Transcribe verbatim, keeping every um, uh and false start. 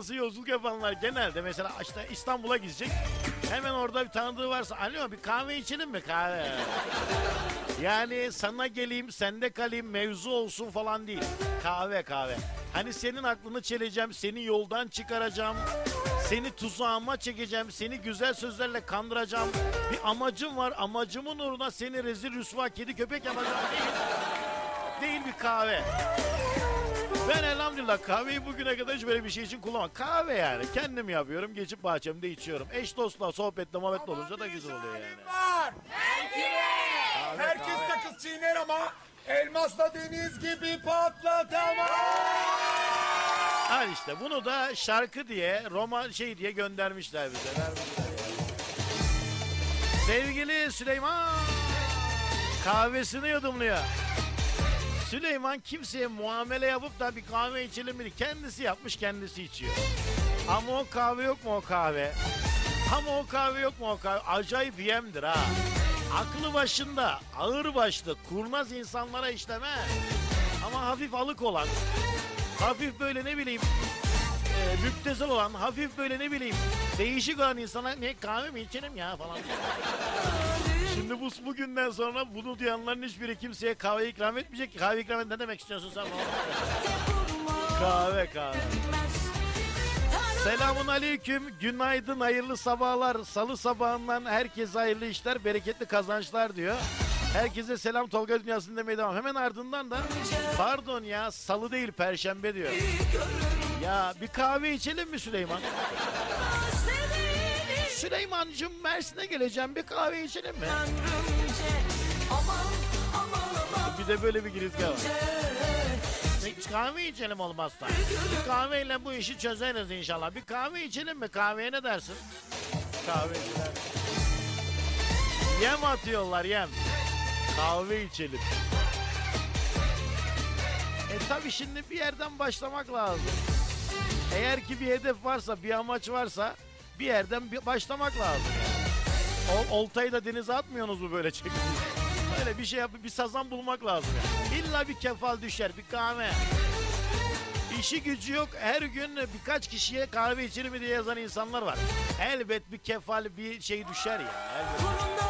arası yolculuk yapanlar genelde mesela işte İstanbul'a gidecek. Hemen orada bir tanıdığı varsa alo bir kahve içelim mi kahve? Yani sana geleyim sende kalayım mevzu olsun falan değil. Kahve kahve. Hani senin aklını çeleceğim, seni yoldan çıkaracağım. Seni tuzağıma çekeceğim, seni güzel sözlerle kandıracağım. Bir amacım var, amacımın uğruna seni rezil rüsva kedi köpek yapacağım değil. Değil bir kahve. Ben elhamdülillah kahveyi bugüne kadar hiç böyle bir şey için kullanmam. Kahve yani. Kendim yapıyorum. Geçip bahçemde içiyorum. Eş dostla sohbetle muhabbetle olunca da güzel oluyor yani. Var. Kahve, Herkes kahve. sakız çiğner ama elmasla deniz gibi patlatamaz. Al işte bunu da şarkı diye, roman şey diye göndermişler bize. Vermişler yani. Sevgili Süleyman kahvesini yudumluyor. Süleyman kimseye muamele yapıp da bir kahve içelim mi? Kendisi yapmış, kendisi içiyor. Ama o kahve yok mu o kahve? Ama o kahve yok mu o kahve? Acayip yemdir ha. Aklı başında, ağır başlı, kurnaz insanlara işleme. Ama hafif alık olan, hafif böyle ne bileyim, e, müptezel olan, hafif böyle ne bileyim, değişik olan insana ne kahve mi içelim ya falan. Şimdi bu bugünden sonra bunu duyanların hiçbiri kimseye kahve ikram etmeyecek ki. Kahve ikram et ne demek istiyorsun sen? Kahve kahve. Selamun aleyküm. Günaydın, hayırlı sabahlar. Salı sabahından herkese hayırlı işler, bereketli kazançlar diyor. Herkese selam Tolga Dünyası'nın demeye devam. Hemen ardından da pardon ya salı değil perşembe diyor. Ya bir kahve içelim mi Süleyman? Süleymancığım Mersin'e geleceğim bir kahve içelim mi? Bir de böyle bir girizgah var. Bir kahve içelim olmazsa. Bir kahveyle bu işi çözeriz inşallah. Bir kahve içelim mi? Kahveye ne dersin? Kahve içelim. Yem atıyorlar yem. Kahve içelim. E tabi şimdi bir yerden başlamak lazım. Eğer ki bir hedef varsa, bir amaç varsa bir yerden bir başlamak lazım. O oltayı da denize atmıyorsunuz mu böyle çektiğiniz? Öyle bir şey yapıp bir sazan bulmak lazım yani. İlla bir kefal düşer, bir kahve. İşi gücü yok, her gün birkaç kişiye kahve içir mi diye yazan insanlar var. Elbet bir kefal bir şey düşer ya. Elbet.